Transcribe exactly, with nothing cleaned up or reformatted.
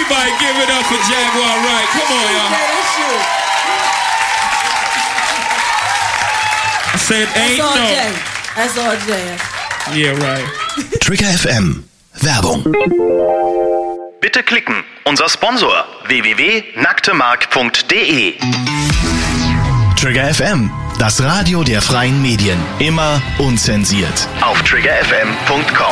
Everybody give it up for Jaguar Wright. Come on, y'all. I said ain't That's all no. Jay. That's all Jay. Yeah, right. Trigger F M. Werbung. Bitte klicken. Unser Sponsor w w w punkt nacktemark punkt d e. Trigger F M. Das Radio der freien Medien. Immer unzensiert. Auf trigger f m punkt com.